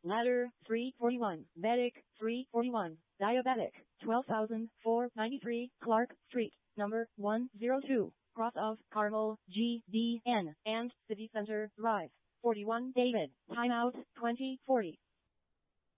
Ladder, 341. Medic, 341. Diabetic, 12,493. Clark Street, number 102. Cross of Carmel, GDN, and City Center Drive. 41 David. Timeout, 2040.